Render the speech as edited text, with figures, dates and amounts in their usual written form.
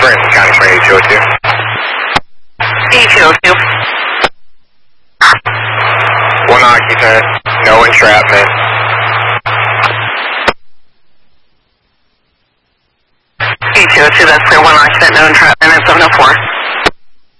Franklin County 2202. 8202. One occupant, no entrapment. 8202, that's clear. One occupant, no entrapment at 704.